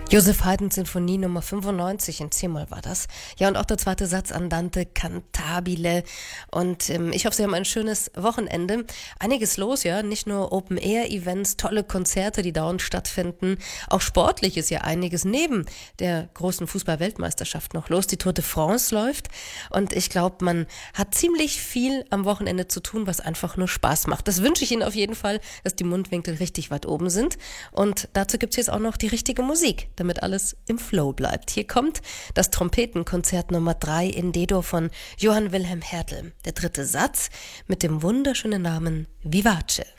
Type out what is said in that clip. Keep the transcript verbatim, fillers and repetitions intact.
Joseph Haydn Sinfonie Nummer fünfundneunzig in C-Moll war das. Ja, und auch der zweite Satz Andante cantabile. Und ähm, ich hoffe, Sie haben ein schönes Wochenende. Einiges los, ja, nicht nur Open-Air-Events, tolle Konzerte, die dauernd stattfinden. Auch sportlich ist ja einiges neben der großen Fußball-Weltmeisterschaft noch los. Die Tour de France läuft und ich glaube, man hat ziemlich viel am Wochenende zu tun, was einfach nur Spaß macht. Das wünsche ich Ihnen auf jeden Fall, dass die Mundwinkel richtig weit oben sind. Und dazu gibt es jetzt auch noch die richtige Musik, damit alles im Flow bleibt. Hier kommt das Trompetenkonzert Nummer drei in D-Dur von Johann Wilhelm Hertel. Der dritte Satz mit dem wunderschönen Namen Vivace.